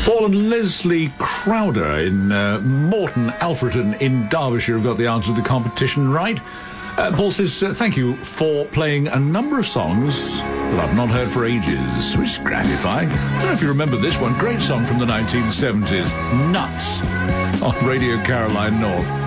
Paul and Leslie Crowder in Morton, Alfreton in Derbyshire have got the answer to the competition right. Paul says, thank you for playing a number of songs that I've not heard for ages, which is gratifying. I don't know if you remember this one. Great song from the 1970s, Nuts, on Radio Caroline North.